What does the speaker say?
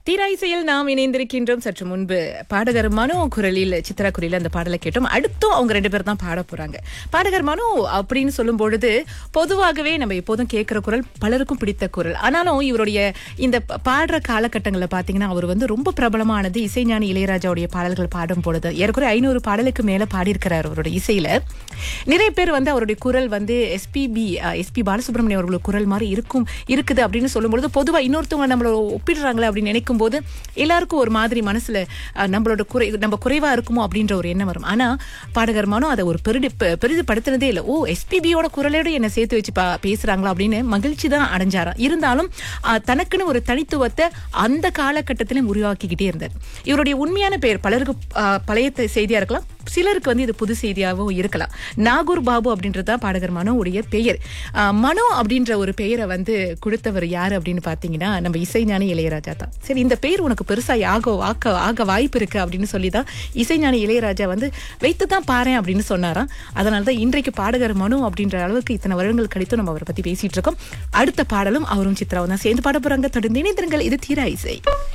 தீராயிசையில் நாம் இணைந்திருக்கின்றோம். சற்று முன்பு பாடகர் மனோ குரலில், சித்ரா குரலில் அந்த பாடலை கேட்டோம். அடுத்தும் அவங்க 2 பேர் தான் பாட போறாங்க. பாடகர் மனோ அப்படின்னு சொல்லும் பொழுது பொதுவாகவே நம்ம எப்போதும் கேட்கிற குரல் பலருக்கும் பிடித்த குரல். ஆனாலும் இவருடைய இந்த பாடுற காலகட்டங்களில் பாத்தீங்கன்னா அவர் ரொம்ப பிரபலமானது இசைஞானி இளையராஜாவுடைய பாடல்கள் பாடும் பொழுது ஏறக்குறைய 500 பாடலுக்கு மேல பாடியிருக்கிறார். அவருடைய இசையில நிறைய பேர் அவருடைய குரல் எஸ்பி பாலசுப்ரமணியம் அவர்களுடைய குரல் மாதிரி இருக்குது அப்படின்னு சொல்லும்பொழுது பொதுவா இன்னொருத்தவங்க நம்மள ஒப்பிடுறாங்களே அப்படின்னு நினைக்கும் போது எல்லாருக்கும் ஒரு மாதிரி மனசுல நம்ம குறைவா இருக்குமோ அப்படின்ற ஒரு எண்ணம் வரும். ஆனா பாடகர் மனோ அதை ஒரு பெரிதுபடுத்தினதே இல்லை. எஸ்பிபியோட குரலோட என்ன சேர்த்து வச்சு பேசுறாங்களா அப்படின்னு மகிழ்ச்சி தான் அடைஞ்சாராம். இருந்தாலும் தனக்குன்னு ஒரு தனித்துவத்தை அந்த காலகட்டத்திலும் உருவாக்கிக்கிட்டே இருந்தார். இவருடைய உண்மையான பெயர் பலருக்கு பழைய செய்தியா இருக்கலாம், சிலருக்கு இது புது செய்தியாகவும் இருக்கலாம். நாகூர் பாபு அப்படின்றதுதான் பாடகர் மனோவுடைய பெயர். மனோ அப்படின்ற ஒரு பெயரை கொடுத்தவர் யாரு அப்படின்னு பாத்தீங்கன்னா நம்ம இசைஞானி இளையராஜா தான். சரி, இந்த பெயர் உனக்கு பெருசா ஆக வாய்ப்பு இருக்கு அப்படின்னு சொல்லிதான் இசைஞானி இளையராஜா வைத்துதான் பாறேன் அப்படின்னு சொன்னாராம். அதனாலதான் இன்றைக்கு பாடகர் மனோ அப்படின்ற அளவுக்கு இத்தனை வருடங்கள் கழித்து நம்ம அவரை பத்தி பேசிட்டு இருக்கோம். அடுத்த பாடலும் அவரும் சித்ராவும் தான் சேர்ந்து பாட போறாங்க. தொடர்ந்து இணைந்திருங்கள். இது தீரா இசை.